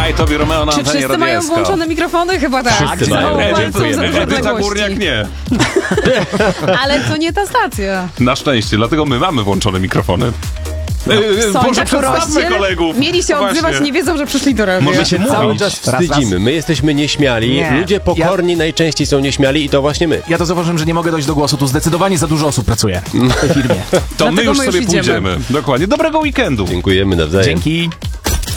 Daj tobie Romeo na Czy antenie wszyscy mają Radia SK. włączone mikrofony? Chyba tak. Wszyscy mają. Dziękujemy. Edyta Górniak nie. Ale to nie ta stacja. Na szczęście, dlatego my mamy włączone mikrofony. Może przedstawmy kolegów. Mieli się odzywać, Właśnie. nie wiedzą, że przyszli do radia. Może My się cały czas wstydzimy. My jesteśmy nieśmiali. Nie. Ludzie pokorni najczęściej są nieśmiali i to właśnie my. Ja to zauważyłem, że nie mogę dojść do głosu. Tu zdecydowanie za dużo osób pracuje w tej firmie. To my Dlatego już my sobie już idziemy. pójdziemy. Dokładnie. Dobrego weekendu. Dziękujemy nawzajem. Dzięki.